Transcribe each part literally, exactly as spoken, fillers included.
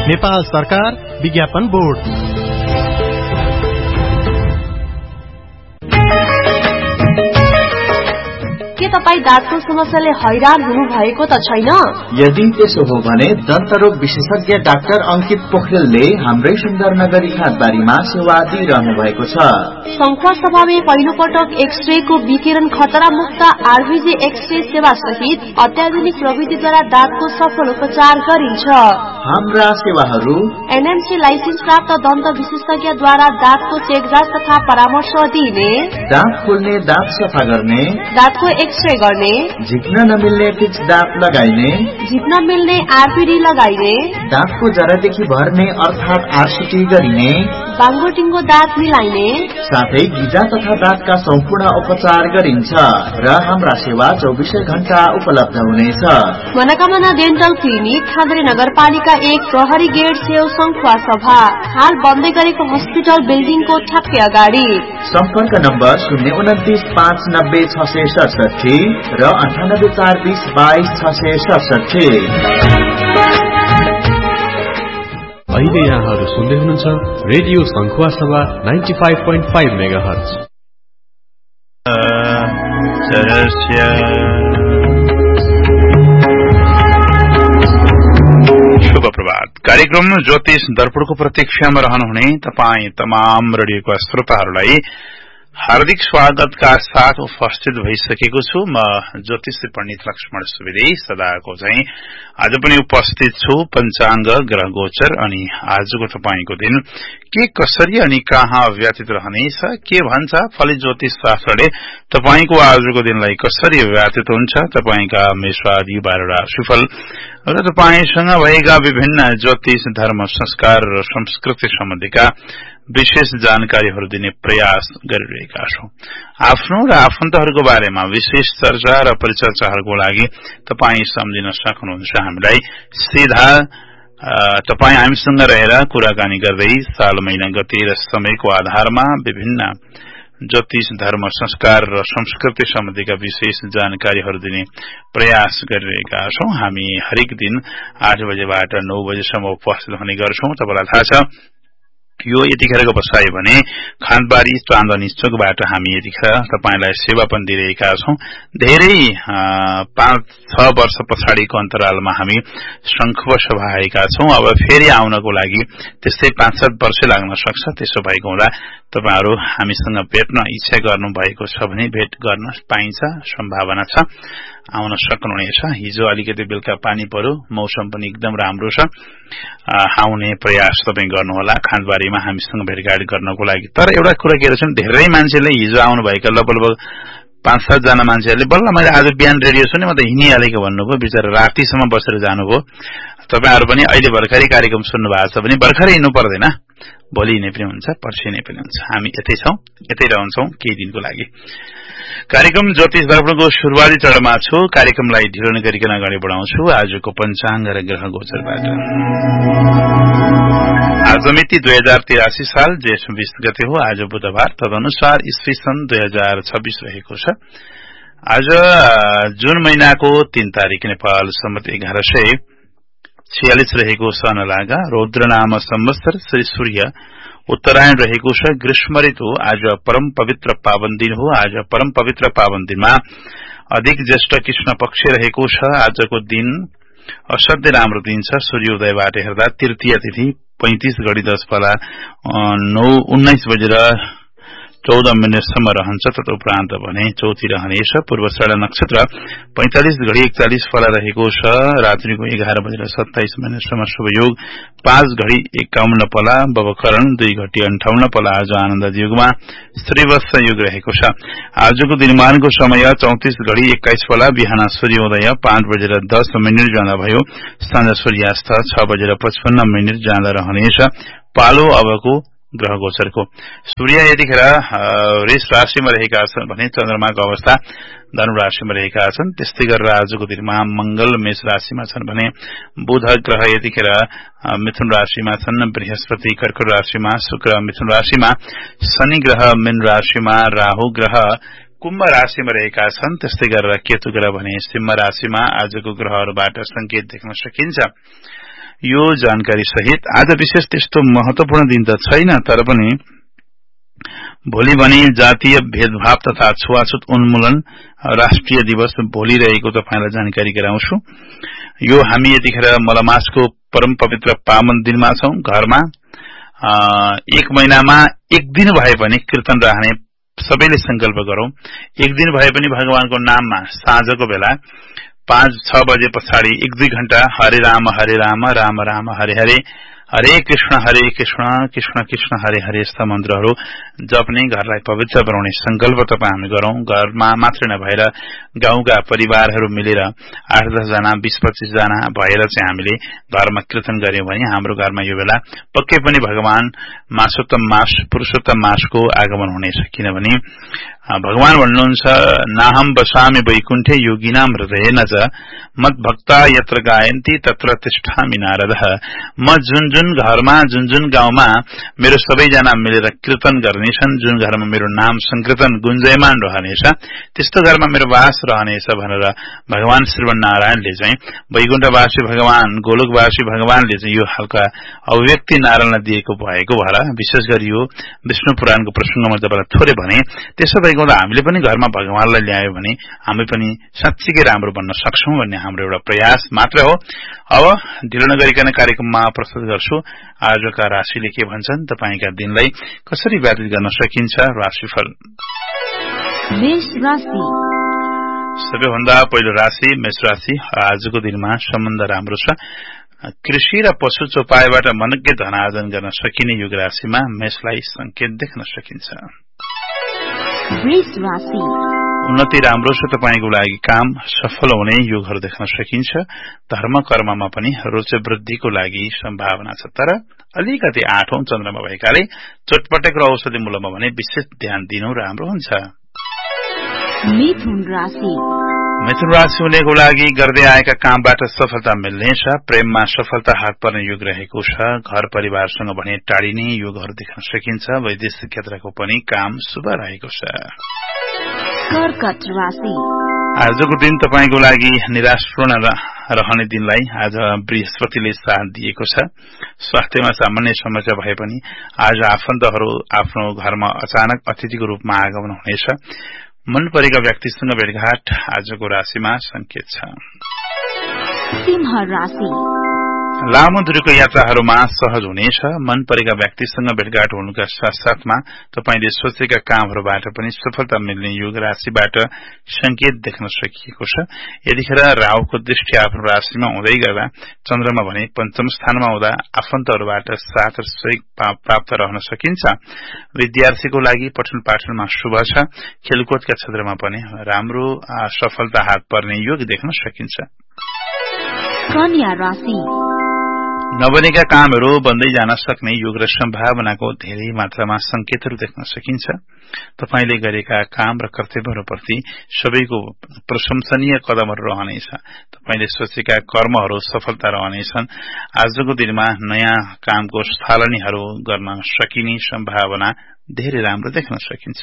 नेपाल सरकार विज्ञापन बोर्ड। के तपाईँ दाँतको समस्याले हैरान हुनु भएको त छैन? यदि त्यसो हो भने दन्तरोग विशेषज्ञ डाक्टर अंकित पोखरेलले हाम्रै सुन्दरनगर खातबारीमा सेवा दिइरहनु भएको छ। संखुवा सभामा पहिलो पटक एक्सरे को विकिरण खतरा मुक्त आरबीजी एक्सरे सेवा सहित अत्याधुनिक प्रविधिद्वारा दाँतको सफल उपचार गरिन्छ। हाम्रा सेवाहरू एनएमसी लाइसेन्स प्राप्त दन्त विशेषज्ञद्वारा दाँतको चेकजाँच तथा परामर्श दिइने, दाँत खोल्ने, दाँत सफा गर्ने, दाँतको एक्सरे गर्ने, झिक्न नमिल्ने फिक्स दाँत लगाइने, झिक्न मिल्ने आरपीडी लगाइने, दाँतको जरादेखि भर्ने अर्थात आरसीटी गरिने, बाङ्गो टिङ्गो दाँत मिलाइने, साथै गिजा तथा दाँतका सम्पूर्ण उपचार गरिन्छ र हाम्रा सेवा चौबिसै घण्टा उपलब्ध हुनेछ। मनोकामना डेन्टल क्लिनिक, खाद्री नगरपालिका एक, प्रहरी गेट छेउ, संखुवा सभा। हाल बन्दै गरेको हस्पिटल बिल्डिङको ठ्याक्कै अगाडि। सम्पर्क नम्बर शून्य उन्तिस पाँच नब्बे छ सय सडसठी र अन्ठानब्बे चार बीस बाइस छ सय सडसठी। अहिले यहाँहरू सुन्दै हुनुहुन्छ रेडियो संखुवा सभा ninety five point five mega hertz. शुभ प्रभात। कार्यक्रम ज्योतिष दर्पणको प्रतीक्षामा रहनुहुने तपाईँ तमाम रेडियोका श्रोताहरूलाई हार्दिक स्वागतका साथ उपस्थित भइसकेको छु। म ज्योतिष पण्डित लक्ष्मण सुवेदी सदाको चाहिँ आज पनि उपस्थित छु। पञ्चाङ्ग, ग्रह गोचर अनि आजको तपाईको दिन के कसरी अनि कहाँ व्यतीत रहनेछ, के भन्छ फलित ज्योतिष शास्त्रले तपाईको आजको दिनलाई कसरी व्यतीत हुन्छ, तपाईका मेषवादी बाह्र राशिफल र तपाईसँग भएका विभिन्न ज्योतिष, धर्म, संस्कार र संस्कृति सम्बन्धीका विशेष जानकारीहरू दिने प्रयास गरिरहेका छौं। आफ्नो र आफन्तहरूको बारेमा विशेष चर्चा र परिचर्चाहरूको लागि तपाई सम्झिन सक्नुहुन्छ। हामीलाई सीधा तपाई हामीसँग रहेर कुराकानी गर्दै साल, महिना, गते र समयको आधारमा विभिन्न ज्योतिष, धर्म, संस्कार र संस्कृति सम्बन्धीका विशेष जानकारीहरू दिने प्रयास गरिरहेका छौं। हामी हरेक दिन आठ बजेबाट नौ बजेसम्म उपस्थित हुने गर्छौं। तपाईलाई थाहा छ यो यतिखेरको बसाइ भने खानबारी चाँदनी चोकबाट हामी यतिखेर तपाईलाई सेवा पनि दिइरहेका छौं। धेरै पाँच छ वर्ष पछाडिको अन्तरालमा हामी संखुवा सभा आएका छौं। अब फेरि आउनको लागि त्यस्तै पाँच सात वर्ष लाग्न सक्छ। त्यसो भएको हुँदा तपाईहरु हामीसँग भेट्न इच्छा गर्नु भएको छ भने भेट गर्न पाइन्छ, सम्भावना छ, आउन सक्नुहुनेछ। हिजो अलिकति बेलुका पानी पर्यो, मौसम पनि एकदम राम्रो छ। आउने प्रयास तपाई गर्नुहोला खानबारीमा हामीसँग भेटघाट गर्नको लागि। तर एउटा कुरा के रहेछ, धेरै मान्छेले हिजो आउनु भएका लगभग पाँच सात जना मान्छेहरूले बल्ल मैले आज बिहान रेडियो सुने, म त हिँडिहालेको भन्नुभयो। बिचरा रातिसम्म बसेर जानुभयो। तपाईहरु पनि अहिले भर्खरै कार्यक्रम सुन्नु भएको छ भने भर्खरै हिँड्नु पर्दैन, भोलि हिँड्ने पनि हुन्छ, पर्सि हिँड्ने पनि हुन्छ। हामी यतै छौं, यतै रहन्छौं केही दिनको लागि। कार्यक्रम ज्योतिष दर्पणको सुरुवाती चरणमा छु। कार्यक्रमलाई ढिलो नगरिकन अगाडि बढाउँछु आजको पञ्चाङ्ग र ग्रह गोचरबाट। आज मिति दुई हजार तिरासी साल जेठ बीस गते हो। आज बुधबार, तदनुसार ईस्वी सन् दुई हजार छब्बीस रहेको छ। आज जुन महिनाको तीन तारिक नेपाल सम्मत एघार सय छियालिस रहेको सन लागा, रौद्र नाम संवत्सर, श्री सूर्य उत्तरायण रहेको छ। ग्रीष्म ऋतु आज परम पवित्र पावन दिन हो। आज परम पवित्र पावन दिनमा अधिक ज्येष्ठ कृष्ण पक्ष रहेको छ। आजको दिन असाध्यै राम्रो दिन छ। सूर्योदयबाट हेर्दा तृतीय तिथि पैंतीस घड़ी दस फला नौ उन्नाइस बजेर चौध मिनटसम्म रहन्छ। तदुपरान्त भने चौथी रहनेछ। पूर्वषाढा नक्षत्र पैंतालिस घड़ी एकचालिस फला रहेको छ। रात्रिको एघार बजेर सत्ताइस मिनटसम्म शुभ योग, पाँच घड़ी एकाउन्न फला बवकरण, दुई घटी अन्ठाउन्न फला आज आनन्द युगमा श्रीवत्स युग रहेको छ। आजको दिनमानको समय चौतिस घड़ी एक्काइस फला, बिहान सूर्योदय पाँच बजेर दस मिनट जाँदा भयो, साँझ सूर्यास्त छ बजेर पचपन्न मिनट जाँदा रहनेछ। पालो अबको ग्रह गोचरको। सूर्य यतिखेर वृष राशिमा रहेका छन् भने चन्द्रमाको अवस्था धनु राशिमा रहेका छन्। त्यस्तै गरेर आजको दिनमा मंगल मेष राशिमा छन् भने बुध ग्रह यतिखेर मिथुन राशिमा छन्। बृहस्पति कर्कट राशिमा, शुक्र मिथुन राशिमा, शनि ग्रह मीन राशिमा, राहु ग्रह कुम्भ राशिमा रहेका छन्। त्यस्तै गरेर केतु ग्रह भने सिंह राशिमा। आजको ग्रहहरूबाट संकेत देख्न सकिन्छ। यो जानकारी सहित आज विशेष त्यस्तो महत्वपूर्ण दिन त छैन, तर पनि भोलि भने जातीय भेदभाव तथा छुवाछुत उन्मूलन राष्ट्रिय दिवस भोलि रहेको तपाईलाई जानकारी गराउँछु। यो हामी यतिखेर मलमासको परम पवित्र पावन दिनमा छौं। घरमा एक महिनामा एक दिन भए पनि कीर्तन राख्ने सबैले संकल्प गरौं। एक दिन भए पनि भगवानको नाममा साँझको बेला पाँच छ बजे पछाडि एक दुई घण्टा हरे राम हरे राम राम राम हरे हरे हरे कृष्ण हरे कृष्ण कृष्ण कृष्ण हरे हरे यस्ता मन्त्रहरू जप्ने, घरलाई पवित्र बनाउने संकल्प तपाईँ हामी गरौं। घरमा मात्रै नभएर गाउँका परिवारहरू मिलेर आठ दस जना बीस पच्चीस जना भएर चाहिँ हामीले घरमा कीर्तन गर्यौं भने हाम्रो घरमा यो बेला पक्कै पनि भगवान मासोत्तम मास पुरुषोत्तम मासको आगमन हुनेछ। किनभने भगवान भन्नुहुन्छ नाहम बसामि वैकुण्ठे योगिनाम हृदयेन च मद्भक्ता यत्र गायन्ति तत्र तिष्ठामि नारदः। म जुन जुन घरमा जुन जुन गाउँमा मेरो सबैजना मिलेर कीर्तन गर्नेछन्, जुन घरमा मेरो नाम संकीर्तन गुन्जयमान रहनेछ, त्यस्तो घरमा मेरो वास रहनेछ भनेर भगवान श्रीमन नारायणले चाहिँ वैकुण्ठवासी भगवान गोलोकवासी भगवानले चाहिँ यो खालका अभिव्यक्ति नारायणलाई दिएको भएको भएर विशेष गरी यो विष्णु पुराणको प्रसंगमा तपाईलाई थोरै भने त्यसो भएको हुँदा हामीले पनि घरमा भगवानलाई ल्यायो भने हामी पनि साँच्चीकै राम्रो बन्न सक्छौं भन्ने हाम्रो एउटा प्रयास मात्र हो। अब ढिलो नगरिकन कार्यक्रममा प्रस्तुत गर्छु आजका राशिले के भन्छन्, तपाईका दिनलाई कसरी व्यतीत गर्न सकिन्छ। राशिफल मेष राशि। सबैभन्दा पहिलो राशि मेष राशि। आजको दिनमा सम्बन्ध राम्रो छ। कृषि र पशु चौपाईबाट मनज्ञ धनार्जन गर्न सकिने युग राशिमा मेषलाई संकेत देख्न सकिन्छ। वृष राशि। उन्नति राम्रो छ। तपाईको लागि काम सफल हुने योगहरू देख्न सकिन्छ। धर्म कर्ममा पनि रोचक वृद्धिको लागि सम्भावना छ, तर अलिकति आठौं चन्द्रमा भएकाले चोटपटक र औषधि मूल्यमा भने विशेष ध्यान दिनु राम्रो हुन्छ। मिथुन राशि। मिथुन राशि हुनेको लागि गर्दै आएका कामबाट सफलता मिल्नेछ। प्रेममा सफलता हात पर्ने युग रहेको छ। घर परिवारसँग भने टाढिने योगहरू देख्न सकिन्छ। वैदेशिक क्षेत्रको पनि काम शुभ रहेको छ। कर्कट राशि। आजको दिन तपाईको लागि निराशपूर्ण रहने दिनलाई आज बृहस्पतिले साथ दिएको छ। स्वास्थ्यमा सामान्य समस्या भए पनि आज आफन्तहरू आफ्नो घरमा अचानक अतिथिको रूपमा आगमन हुनेछ। मन परेका व्यक्तिसँग भेटघाट आजको राशिमा संकेत छ। सिंह राशि। लामो दूरीको यात्राहरूमा सहज हुनेछ। मन परेका व्यक्तिसँग भेटघाट हुनुका साथसाथमा तपाईले सोचेका कामहरूबाट पनि सफलता मिल्ने युग राशिबाट संकेत देख्न सकिएको छ। यतिखेर राहुको दृष्टि आफ्नो राशिमा हुँदै गर्दा चन्द्रमा भने पञ्चम स्थानमा हुँदा आफन्तहरूबाट साथ र सहयोग प्राप्त रहन सकिन्छ। विद्यार्थीको लागि पठन पाठनमा शुभ छ। खेलकुदका क्षेत्रमा पनि राम्रो सफलता हात पर्ने योग देख्न सकिन्छ। कन्या राशि। नबनेका कामहरू बन्दै जान सक्ने युग र सम्भावनाको धेरै मात्रामा संकेतहरू देख्न सकिन्छ। तपाईले गरेका काम र कर्तव्यहरूप्रति सबैको प्रशंसनीय कदमहरू रहनेछ। तपाईले सोचेका कर्महरू सफलता रहनेछन्। आजको दिनमा नयाँ कामको थालनीहरू गर्न सकिने सम्भावना धेरै राम्रो देख्न सकिन्छ।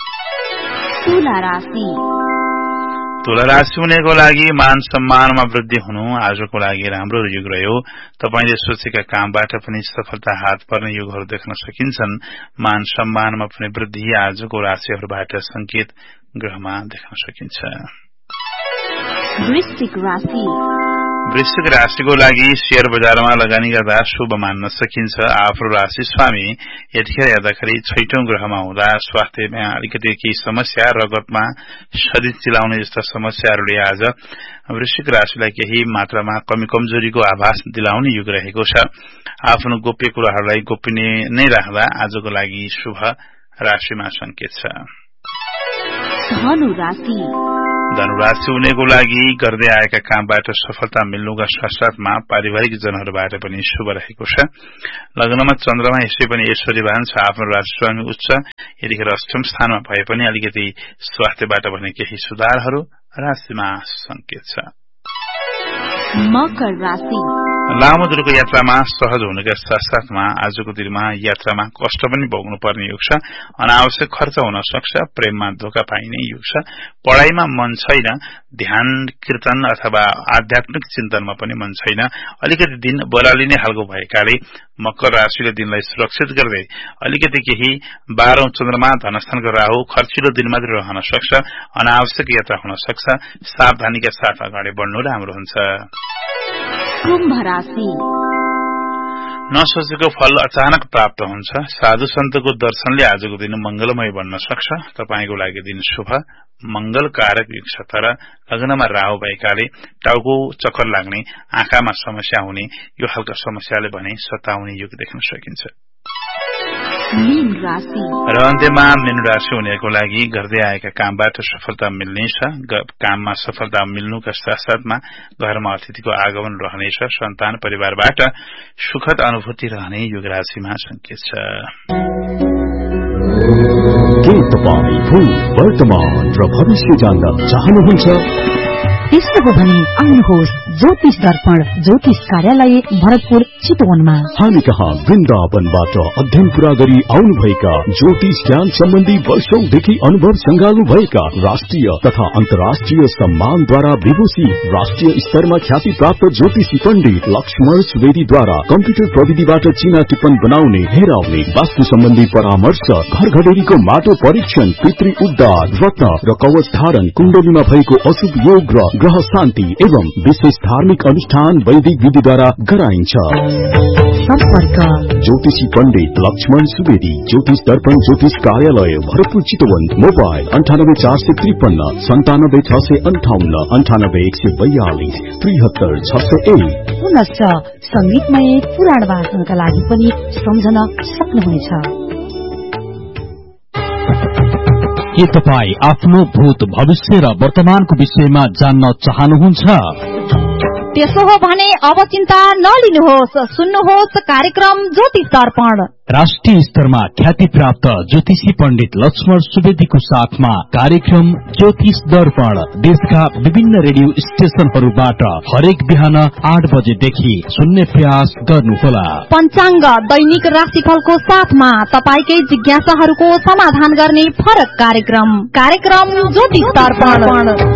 तुला राशि। तुला राशि हुनेको लागि मान सम्मानमा वृद्धि हुनु आजको लागि राम्रो युग रह्यो। तपाईले सोचेका कामबाट पनि सफलता हात पर्ने युगहरू देख्न सकिन्छन्। मान सम्मानमा पनि वृद्धि आजको राशिहरूबाट संकेत ग्रहमा देख्न सकिन्छ। वृश्चिक राशि। वृश्चिक राशिको लागि शेयर बजारमा लगानी गर्दा शुभ मान्न सकिन्छ। आफ्नो राशि स्वामी यतिखेर हेर्दाखेरि छैटौं ग्रहमा हुँदा स्वास्थ्यमा अलिकति केही समस्या, रगतमा शरीर चिलाउने जस्ता समस्याहरूले आज वृश्चिक राशिलाई केही मात्रामा कमी कमजोरीको आभास दिलाउने युग रहेको छ। आफ्नो गोप्य कुराहरूलाई गोपनीय नै राख्दा आजको लागि शुभ राशिमा संकेत छ। धनु राशि। धनुराशि हुनेको लागि गर्दै आएका कामबाट सफलता मिल्नुका साथसाथमा पारिवारिक जनहरूबाट पनि शुभ रहेको छ। लग्नमा चन्द्रमा यसै पनि ऐश्वर्यवान छ। आफ्नो राशि स्वामी उच्च यतिखेर अष्टम स्थानमा भए पनि अलिकति स्वास्थ्यबाट भने केही सुधारहरू राशिमा संकेत छ। मकर राशि। लामो दूरको यात्रामा सहज हुनुका साथसाथमा आजको दिनमा यात्रामा कष्ट पनि भोग्नु पर्ने युग छ। अनावश्यक खर्च हुन सक्छ, प्रेममा धोका पाइने युग छ, पढ़ाइमा मन छैन, ध्यान कीर्तन अथवा आध्यात्मिक चिन्तनमा पनि मन छैन, अलिकति दिन बोलालिने खालको भएकाले मकर राशिले दिनलाई सुरक्षित गर्दै अलिकति केही बाह्रौं चन्द्रमा धनस्थानको राहु खर्चिलो दिन मात्र रहन सक्छ, अनावश्यक यात्रा हुन सक्छ, सावधानीका साथ अगाडि बढ्नु राम्रो हुन्छ। कुम्भ राशि नसोचेको फल अचानक प्राप्त हुन्छ। साधु सन्तको दर्शनले आजको दिन मंगलमय बन्न सक्छ। तपाईको लागि दिन शुभ मंगल कारक युग छ, तर लग्नमा राहु भएकाले टाउको चक्कर लाग्ने, आँखामा समस्या हुने, यो हल्का समस्याले भने सताउने युग देख्न सकिन्छ। मीन राशि र अन्त्यमा मीन राशि हुनेको लागि गर्दै आएका कामबाट सफलता मिल्नेछ। काममा सफलता मिल्नुका साथसाथमा घरमा अतिथिको आगमन रहनेछ। सन्तान परिवारबाट सुखद अनुभूति रहने युग राशिमा संकेत छ। के तपाईँ भूत वर्तमान र भविष्य जान्न चाहनुहुन्छ? त्यस्तो हो भने आउनुहोस् ज्योतिष दर्पण ज्योतिष कार्यालय भरतपुर चितवनमा। हामी कहाँ वृन्दावनबाट अध्ययन पूरा गरी आउनुभएका ज्योतिष ज्ञान सम्बन्धी वर्षौंदेखि अनुभव संगाल्नु भएका राष्ट्रिय तथा अन्तर्राष्ट्रिय सम्मानद्वारा विभूषित राष्ट्रिय स्तरमा ख्याति प्राप्त ज्योतिषी पण्डित लक्ष्मण सुवेदीद्वारा कम्प्युटर प्रविधिबाट चिना टिप्पण बनाउने, हेराउने, वास्तु सम्बन्धी परामर्श, घर घडेरीको माटो परीक्षण, पितृ उद्धार, रत्न र कवच धारण, कुण्डलीमा भएको अशुभ योग र ग्रह शान्ति एवं विशेष धार्मिक अनुष्ठान वैदिक विधिद्वारा गराइन्छ। सम्पर्क ज्योतिषी पण्डित लक्ष्मण सुवेदी, ज्योतिष दर्पण ज्योतिष कार्यालय भरतपुर चितवन। मोबाइल अन्ठानब्बे चार सय त्रिपन्न सन्तानब्बे छ सय अन्ठाउन्न अन्ठानब्बे एक सय बयालिस त्रिहत्तर छ सय एक। पुनश्च संगीतमय पुराण वाचनका लागि पनि सम्झन सक्नुहुनेछ। के तपाईँ आफ्नो भूत भविष्य र वर्तमानको विषयमा जान्न चाहनुहुन्छ? त्यसो हो भने अब चिन्ता नलिनुहोस्, सुन्नुहोस् कार्यक्रम ज्योतिष दर्पण। राष्ट्रिय स्तरमा ख्याति प्राप्त ज्योतिषी पण्डित लक्ष्मण सुवेदीको साथमा कार्यक्रम ज्योतिष दर्पण देशका विभिन्न रेडियो स्टेशनहरूबाट हरेक बिहान आठ बजेदेखि सुन्ने प्रयास गर्नुहोला। पञ्चाङ्ग दैनिक राशिफलको साथमा तपाईकै जिज्ञासाहरूको समाधान गर्ने फरक कार्यक्रम कार्यक्रम ज्योतिष दर्पण।